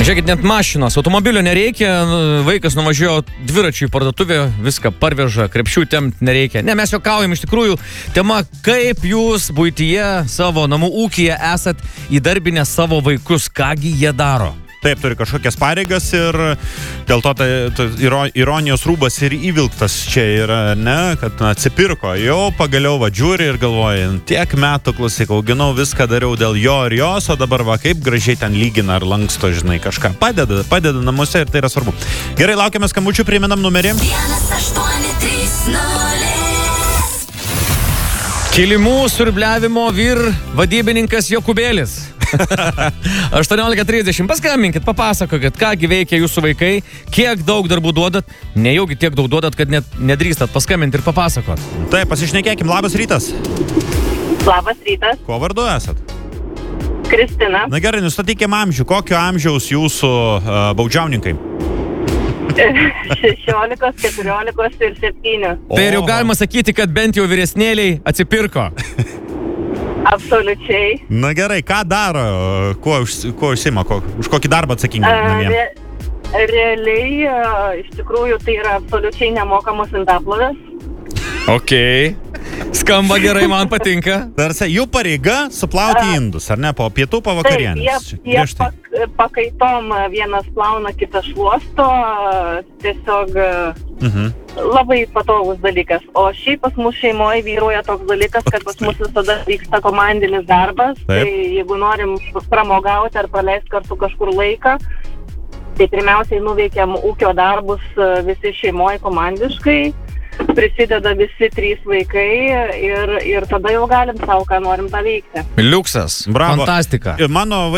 Žiūrėkit, net mašinos, automobilio nereikia, vaikas nuvažiuojo dviračių į parduotuvę, viską parveža, krepšių tempt nereikia. Ne, mes juokaujam iš tikrųjų tema, kaip jūs buityje savo namų ūkyje esat įdarbinę savo vaikus, kągi jie daro. Taip, turi kažkokias pareigas ir dėl to ironijos rūbas ir įvilktas čia yra, ne, kad atsipirko. Jau pagaliau žiūri ir galvoja, tiek metų, klausyk, auginau, viską dariau dėl jo ir jos, o dabar kaip gražiai ten lygina ar lanksto, žinai, kažką. Padeda namuose ir tai yra svarbu. Gerai, laukiame skambučių, priminam numerį. 1830. Kilimų siurbliavimo vadybininkas Jokūbėlis. 18:30. Paskambinkit, papasakokit, kągi veikia jūsų vaikai, kiek daug darbų duodat, nejaugi tiek daug duodat, kad net nedrįstat paskambinti ir papasakot. Taip, pasišnekėkim, labas rytas. Labas rytas. Kuo vardu esat? Kristina. Na gerai, nustatykime amžių. Kokio amžiaus jūsų baudžiauninkai? 16, 14 ir 7. Tai jau galima sakyti, kad bent jau vyresnėliai atsipirko. Absoliučiai. Na gerai, ką daro? Kuo užsima? Už kokį darbą atsakingi namie? Realiai, iš tikrųjų, tai yra absoliučiai nemokamos indaplovės. Okei. Skamba gerai, man patinka. Tarsi, jų pareiga suplauti indus, ar ne? Po pietų, po vakarienės. Taip, jie pakaitom vienas plauna, kitas šluosto. Tiesiog labai patogus dalykas. O šiaip pas mus šeimoje vyrauja toks dalykas, kad pas mus visada vyksta komandinis darbas. Taip. Tai jeigu norim pramogauti ar praleisti kartu kažkur laiką, tai pirmiausiai nuveikiam ūkio darbus visi šeimoje komandiškai. Prisideda visi 3 vaikai ir tada jau galim savo, ką norim tą veikti. Liuksas. Bravo. Fantastika. Mano